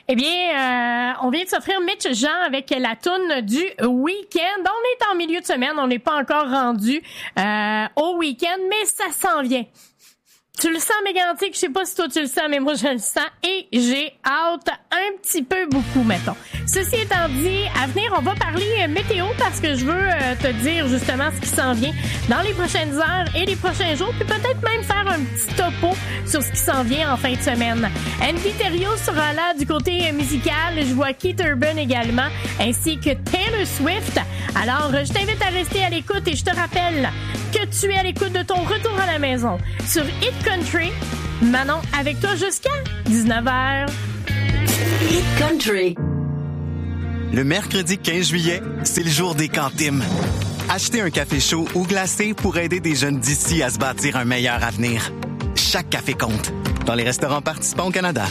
Eh bien, on vient de s'offrir Mitch Jean avec la toune du week-end. On est en milieu de semaine, on n'est pas encore rendu au week-end, mais ça s'en vient. Tu le sens, Mégantic? Je sais pas si toi tu le sens, mais moi je le sens et j'ai hâte un petit peu beaucoup, mettons. Ceci étant dit, à venir, on va parler météo parce que je veux te dire justement ce qui s'en vient dans les prochaines heures et les prochains jours, puis peut-être même faire un petit topo sur ce qui s'en vient en fin de semaine. Andy Thériault sera là du côté musical. Je vois Keith Urban également, ainsi que Taylor Swift. Alors, je t'invite à rester à l'écoute et je te rappelle que tu es à l'écoute de ton retour à la maison sur Hit Country. Manon avec toi jusqu'à 19h. Hit Country. Le mercredi 15 juillet, c'est le jour des cantines. Achetez un café chaud ou glacé pour aider des jeunes d'ici à se bâtir un meilleur avenir. Chaque café compte. Dans les restaurants participants au Canada.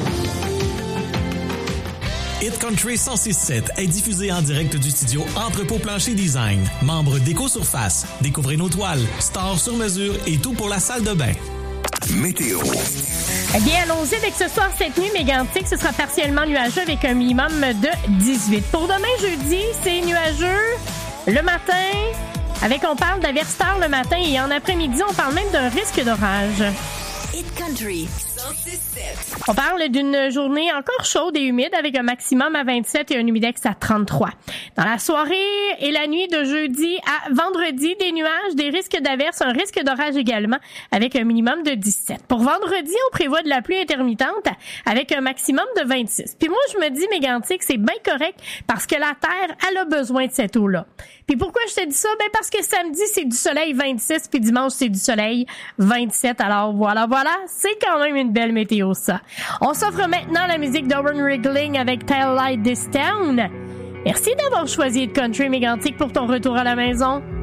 Hit Country 106.7 est diffusé en direct du studio Entrepôt Plancher Design. Membre d'Éco-Surface. Découvrez nos toiles, stores sur mesure et tout pour la salle de bain. Météo. Eh bien, allons-y avec ce soir, cette nuit, Mégantic. Ce sera partiellement nuageux avec un minimum de 18. Pour demain, jeudi, c'est nuageux le matin. On parle d'averses tard le matin et en après-midi, on parle même d'un risque d'orage. Hit Country 106.7. On parle d'une journée encore chaude et humide avec un maximum à 27 et un humidex à 33. Dans la soirée et la nuit de jeudi à vendredi, des nuages, des risques d'averses, un risque d'orage également avec un minimum de 17. Pour vendredi, on prévoit de la pluie intermittente avec un maximum de 26. Puis moi, je me dis, Mégantic, c'est bien correct parce que la Terre, elle a besoin de cette eau-là. Puis pourquoi je te dis ça? Ben parce que samedi, c'est du soleil 26, puis dimanche, c'est du soleil 27. Alors voilà, c'est quand même une belle météo, ça. On s'offre maintenant la musique d'Owen Wriggling avec Tail Light This Town. Merci d'avoir choisi Hit Country, Mégantic, pour ton retour à la maison.